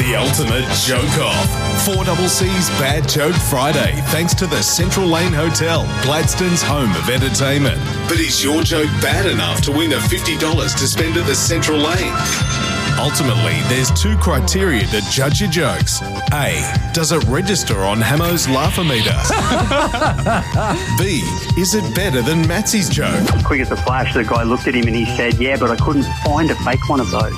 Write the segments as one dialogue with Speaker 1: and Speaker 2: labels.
Speaker 1: the ultimate joke-off. 4CC's Bad Joke Friday, thanks to the Central Lane Hotel, Gladstone's home of entertainment. But is your joke bad enough to win a $50 to spend at the Central Lane? Ultimately, there's two criteria to judge your jokes. A, does it register on Hamo's Laugh-O-Meter? B, is it better than Matsy's joke?
Speaker 2: Quick as a flash, the guy looked at him and he said, yeah, but I couldn't find a fake one of those.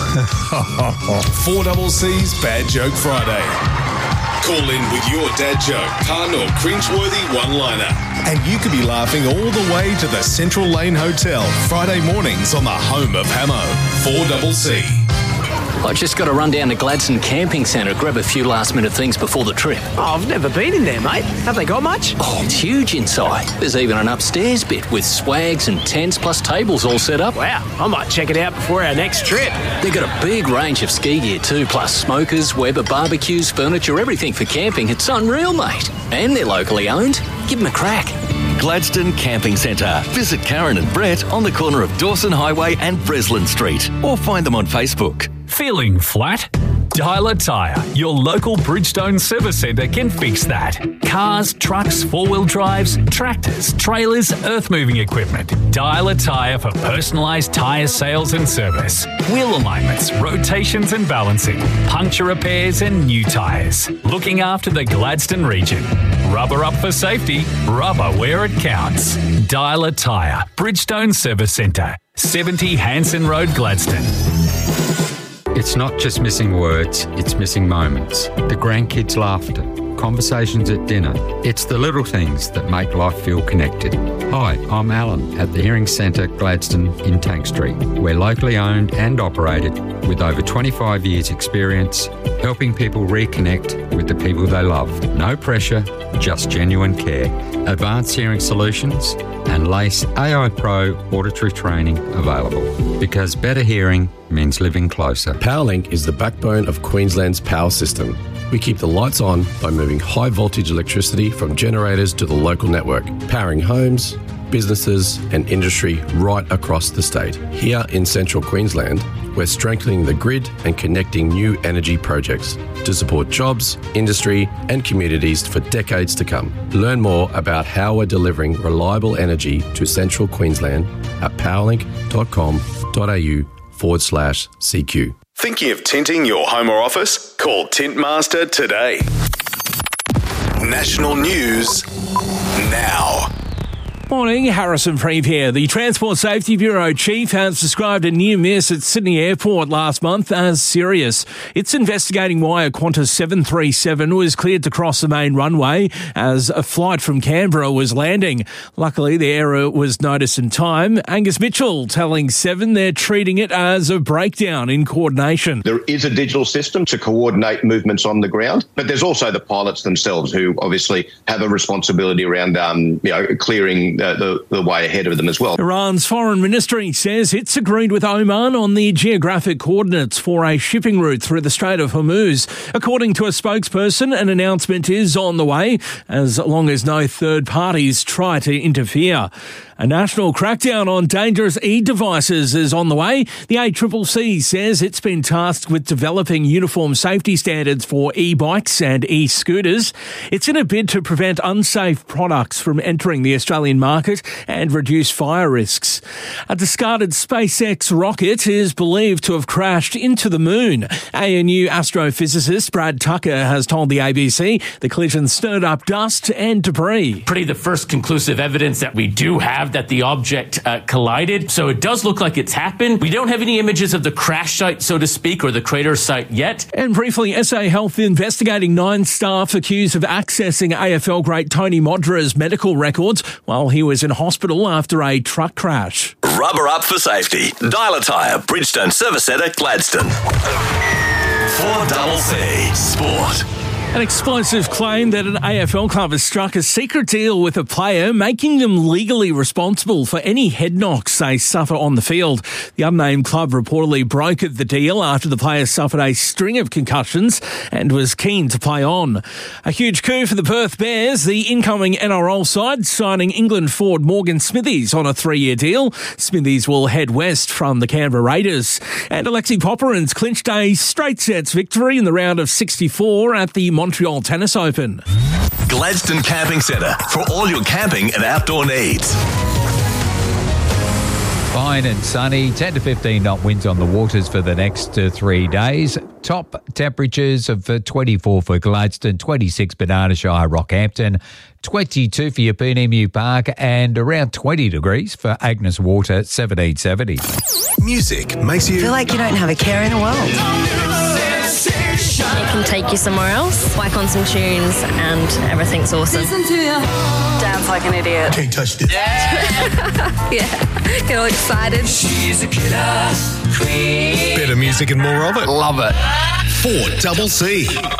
Speaker 1: 4CC's Bad Joke Friday. Call in with your dad joke, pun or cringeworthy one-liner. And you could be laughing all the way to the Central Lane Hotel, Friday mornings on the home of Hamo. 4CC.
Speaker 3: I just got to run down to Gladstone Camping Centre, grab a few last-minute things before the trip.
Speaker 4: Oh, I've never been in there, mate. Have they got much?
Speaker 3: Oh, it's huge inside. There's even an upstairs bit with swags and tents plus tables all set up.
Speaker 4: Wow, I might check it out before our next trip.
Speaker 3: They've got a big range of ski gear too, plus smokers, Weber barbecues, furniture, everything for camping. It's unreal, mate. And they're locally owned. Give them a crack.
Speaker 5: Gladstone Camping Centre. Visit Karen and Brett on the corner of Dawson Highway and Breslin Street, or find them on Facebook.
Speaker 6: Feeling flat? Dialer Tyre, your local Bridgestone service centre can fix that. Cars, trucks, four-wheel drives, tractors, trailers, earth-moving equipment. Dialer Tyre for personalised tyre sales and service. Wheel alignments, rotations and balancing, puncture repairs and new tyres. Looking after the Gladstone region. Rubber up for safety, rubber where it counts. Dialer Tyre, Bridgestone Service Centre, 70 Hanson Road, Gladstone.
Speaker 7: It's not just missing words, it's missing moments. The grandkids' laughter, conversations at dinner. It's the little things that make life feel connected. Hi, I'm Alan at the Hearing Centre Gladstone in Tank Street. We're locally owned and operated with over 25 years experience, helping people reconnect with the people they love. No pressure, just genuine care. Advanced hearing solutions and LACE AI Pro auditory training available. Because better hearing means living closer.
Speaker 8: Powerlink is the backbone of Queensland's power system. We keep the lights on by moving high voltage electricity from generators to the local network, powering homes, businesses and industry right across the state. Here in central Queensland, we're strengthening the grid and connecting new energy projects to support jobs, industry and communities for decades to come. Learn more about how we're delivering reliable energy to central Queensland at powerlink.com.au/CQ.
Speaker 1: Thinking of tinting your home or office? Call Tintmaster today. National news now.
Speaker 9: Morning, Harrison Freeve here. The Transport Safety Bureau chief has described a near miss at Sydney Airport last month as serious. It's investigating why a Qantas 737 was cleared to cross the main runway as a flight from Canberra was landing. Luckily, the error was noticed in time. Angus Mitchell telling Seven they're treating it as a breakdown in coordination.
Speaker 10: There is a digital system to coordinate movements on the ground, but there's also the pilots themselves who obviously have a responsibility around clearing the way ahead of them as well.
Speaker 9: Iran's foreign ministry says it's agreed with Oman on the geographic coordinates for a shipping route through the Strait of Hormuz. According to a spokesperson, an announcement is on the way as long as no third parties try to interfere. A national crackdown on dangerous e-devices is on the way. The ACCC says it's been tasked with developing uniform safety standards for e-bikes and e-scooters. It's in a bid to prevent unsafe products from entering the Australian market and reduce fire risks. A discarded SpaceX rocket is believed to have crashed into the moon. ANU astrophysicist Brad Tucker has told the ABC the collision stirred up dust and debris.
Speaker 11: Pretty the first conclusive evidence that we do have that the object collided. So it does look like it's happened. We don't have any images of the crash site, so to speak, or the crater site yet.
Speaker 9: And briefly, SA Health investigating 9 staff accused of accessing AFL great Tony Modra's medical records while he was in hospital after a truck crash.
Speaker 5: Rubber up for safety. Dialer Tyre, Bridgestone Service Centre, Gladstone. 4CC Sport.
Speaker 9: An explosive claim that an AFL club has struck a secret deal with a player, making them legally responsible for any head knocks they suffer on the field. The unnamed club reportedly brokered the deal after the player suffered a string of concussions and was keen to play on. A huge coup for the Perth Bears, the incoming NRL side signing England forward Morgan Smithies on a 3-year deal. Smithies will head west from the Canberra Raiders. And Alexi Popperins clinched a straight sets victory in the round of 64 at the Montreal Tennis Open.
Speaker 1: Gladstone Camping Centre for all your camping and outdoor needs.
Speaker 12: Fine and sunny, 10 to 15 knot winds on the waters for the next 3 days. Top temperatures of 24 for Gladstone, 26 Banana Shire, Rockhampton, 22 for Yeppoon Emu Park, and around 20 degrees for Agnes Water, 1770.
Speaker 1: Music makes you
Speaker 13: feel like you don't have a care in the world.
Speaker 14: It can take you somewhere else, whack on some tunes, and everything's awesome.
Speaker 13: Dance like an idiot.
Speaker 1: Can't touch this.
Speaker 14: Yeah, get all excited.
Speaker 1: She's a killer queen. Better music and more of it.
Speaker 12: Love it.
Speaker 1: 4CC.